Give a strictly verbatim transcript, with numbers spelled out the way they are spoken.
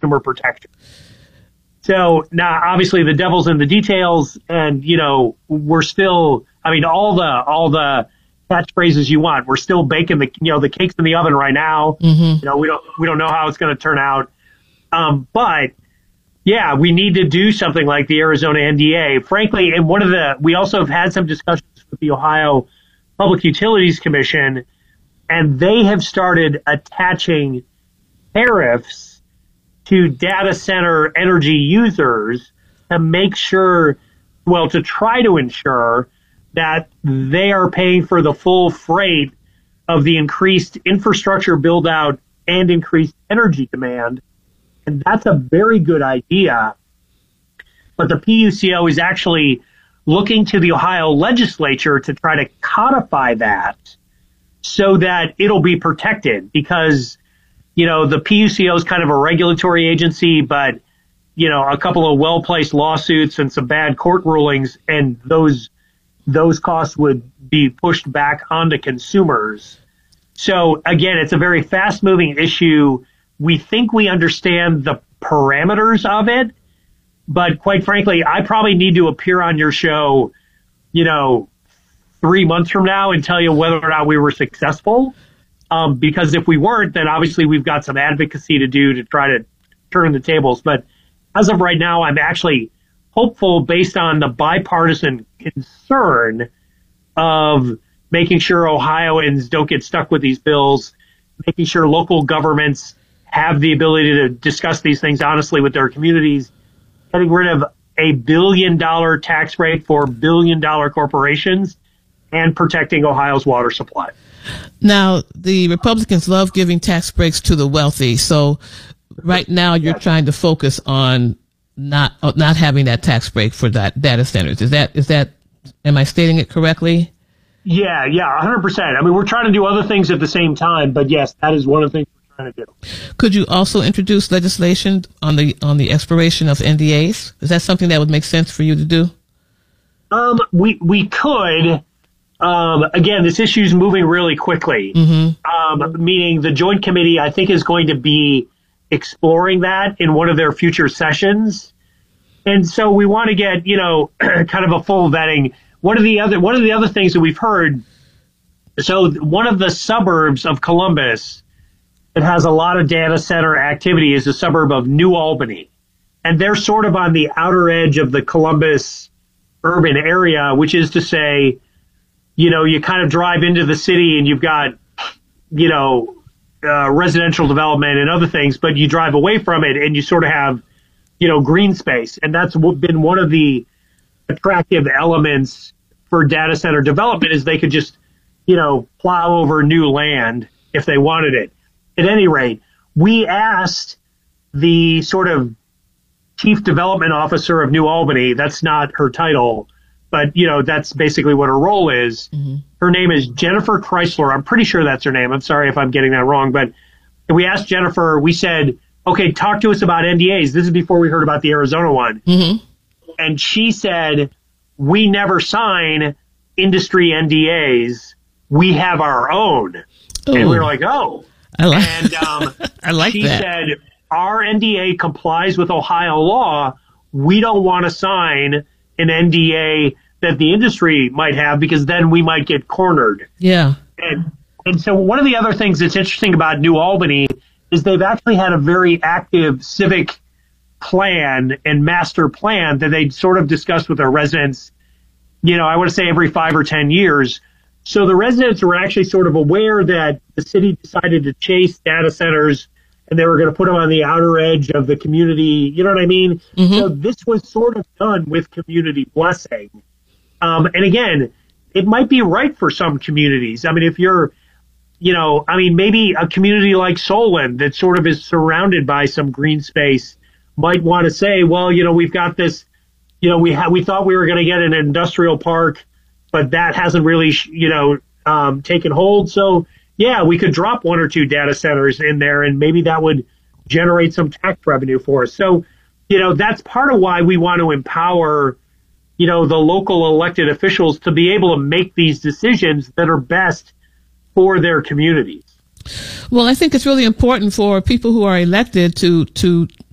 consumer protection. So now, obviously, the devil's in the details, and you know, we're still. I mean, all the all the catchphrases you want, we're still baking the you know the cakes in the oven right now. Mm-hmm. You know, we don't we don't know how it's going to turn out, um, but yeah, we need to do something like the Arizona N D A. Frankly, and one of the we also have had some discussions with the Ohio Public Utilities Commission, and they have started attaching tariffs to data center energy users to make sure, well, to try to ensure that they are paying for the full freight of the increased infrastructure build out and increased energy demand. And that's a very good idea. But the P U C O is actually looking to the Ohio legislature to try to codify that so that it'll be protected, because you know, the P U C O is kind of a regulatory agency, but, you know, a couple of well-placed lawsuits and some bad court rulings, and those those costs would be pushed back onto consumers. So, again, it's a very fast-moving issue. We think we understand the parameters of it, but quite frankly, I probably need to appear on your show, you know, three months from now and tell you whether or not we were successful. Um, because if we weren't, then obviously we've got some advocacy to do to try to turn the tables. But as of right now, I'm actually hopeful, based on the bipartisan concern of making sure Ohioans don't get stuck with these bills, making sure local governments have the ability to discuss these things honestly with their communities, getting rid of a billion dollar tax rate for billion dollar corporations, and protecting Ohio's water supply. Now, the Republicans love giving tax breaks to the wealthy. So right now you're yes. trying to focus on not not having that tax break for that data centers. Is that is that am I stating it correctly? Yeah, yeah, one hundred percent. I mean, we're trying to do other things at the same time, but yes, that is one of the things we're trying to do. Could you also introduce legislation on the on the expiration of N D As? Is that something that would make sense for you to do? Um, we we could. Um, again, this issue is moving really quickly, mm-hmm. um, meaning the Joint Committee, I think, is going to be exploring that in one of their future sessions. And so we want to get, you know, kind of a full vetting. One of the other, one of the other things that we've heard, so one of the suburbs of Columbus that has a lot of data center activity is a suburb of New Albany. And they're sort of on the outer edge of the Columbus urban area, which is to say, you know, you kind of drive into the city and you've got, you know, uh, residential development and other things, but you drive away from it and you sort of have, you know, green space. And that's been one of the attractive elements for data center development, is they could just, you know, plow over new land if they wanted it. At any rate, we asked the sort of chief development officer of New Albany, that's not her title, but, you know, that's basically what her role is. Mm-hmm. Her name is Jennifer Chrysler. I'm pretty sure that's her name. I'm sorry if I'm getting that wrong. But we asked Jennifer, we said, okay, talk to us about N D As. This is before we heard about the Arizona one. Mm-hmm. And she said, we never sign industry N D As. We have our own. Ooh. And we were like, oh. I like, and um, I like she that. said, our N D A complies with Ohio law. We don't want to sign an N D A that the industry might have, because then we might get cornered. Yeah. And and so one of the other things that's interesting about New Albany is they've actually had a very active civic plan and master plan that they sort of discussed with their residents, you know, I want to say every five or ten years. So the residents were actually sort of aware that the city decided to chase data centers and they were going to put them on the outer edge of the community. You know what I mean? Mm-hmm. So this was sort of done with community blessing. Um, and again, it might be right for some communities. I mean, if you're, you know, I mean, maybe a community like Solon that sort of is surrounded by some green space might want to say, well, you know, we've got this, you know, we ha- we thought we were going to get an industrial park, but that hasn't really, you know, um, taken hold. So, yeah, we could drop one or two data centers in there and maybe that would generate some tax revenue for us. So, you know, that's part of why we want to empower, you know, the local elected officials to be able to make these decisions that are best for their communities. Well, I think it's really important for people who are elected to to